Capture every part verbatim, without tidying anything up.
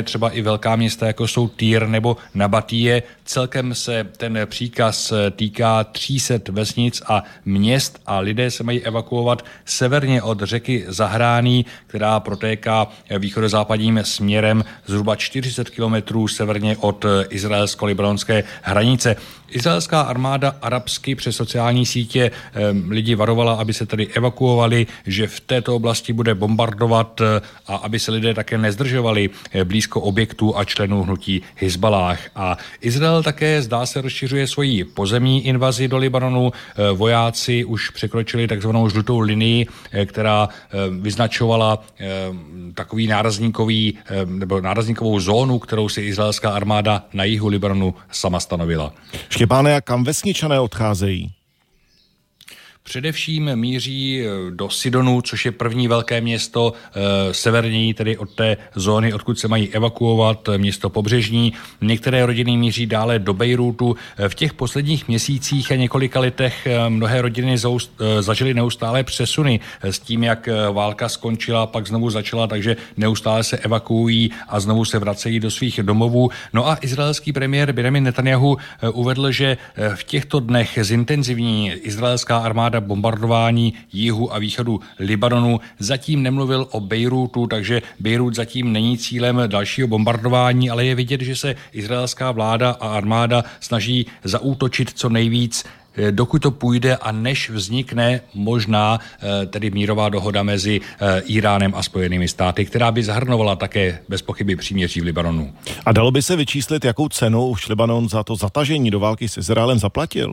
třeba i velká města, jako jsou Týr nebo Nabatíje. Celkem se ten příkaz týká tří set vesnic a měst a lidé se mají evakuovat severně od řeky Zahráný, která protéká východozápadním směrem zhruba čtyři sta kilometrů severně od izraelsko-libanonské hranice. Izraelská armáda arabsky přes sociální sítě eh, lidi varovala, aby se tady evakuovali, že v této oblasti bude bombardovat eh, a aby se lidé také nezdržovali eh, blízko objektů a členů hnutí Hizballáh. A Izrael také zdá se rozšiřuje svoji pozemní invazi do Libanonu. Eh, vojáci už překročili takzvanou žlutou linii, eh, která eh, vyznačovala eh, takový nárazníkový eh, nebo nárazníkovou zónu, kterou si izraelská armáda na jihu Libanonu sama stanovila. Štěpáne, a kam vesničané odcházejí? Především míří do Sidonu, což je první velké město e, severněji, tedy od té zóny, odkud se mají evakuovat, město pobřežní. Některé rodiny míří dále do Bejrútu. V těch posledních měsících a několika letech mnohé rodiny zaust, e, zažily neustále přesuny s tím, jak válka skončila, pak znovu začala, takže neustále se evakuují a znovu se vracejí do svých domovů. No a izraelský premiér Benjamin Netanjahu uvedl, že v těchto dnech zintenzivní izraelská armáda bombardování jihu a východu Libanonu. Zatím nemluvil o Bejrútu, takže Bejrút zatím není cílem dalšího bombardování, ale je vidět, že se izraelská vláda a armáda snaží zaútočit co nejvíc, dokud to půjde a než vznikne možná tedy mírová dohoda mezi Íránem a Spojenými státy, která by zahrnovala také bez pochyby příměří v Libanonu. A dalo by se vyčíslit, jakou cenu už Libanon za to zatažení do války s Izraelem zaplatil?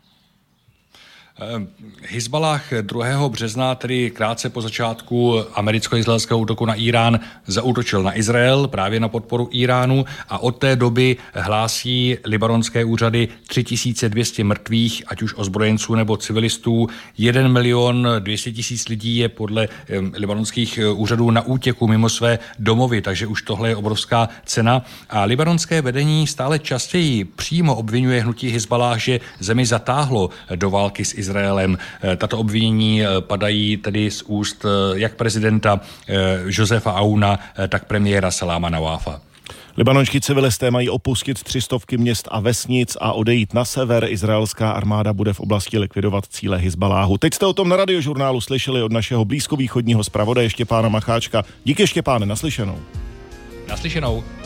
Hizballáh druhého března, tedy krátce po začátku americko-izraelského útoku na Irán, zaútočil na Izrael právě na podporu Iránu a od té doby hlásí libanonské úřady tři tisíce dvě stě mrtvých, ať už ozbrojenců nebo civilistů. jeden milion dvě stě tisíc lidí je podle libanonských úřadů na útěku mimo své domovy, takže už tohle je obrovská cena. A libanonské vedení stále častěji přímo obvinuje hnutí Hizballáh, že zemi zatáhlo do války s Izraelem. Izraelem. Tato obvinění padají tedy z úst jak prezidenta Josefa Aouna, tak premiéra Saláma Nawafa. Libanonští civilisté mají opustit tři stovky měst a vesnic a odejít na sever. Izraelská armáda bude v oblasti likvidovat cíle Hizballáhu. Teď jste o tom na Radiožurnálu slyšeli od našeho blízkovýchodního zpravodaje Štěpána Macháčka. Díky, Štěpáne, naslyšenou. Naslyšenou.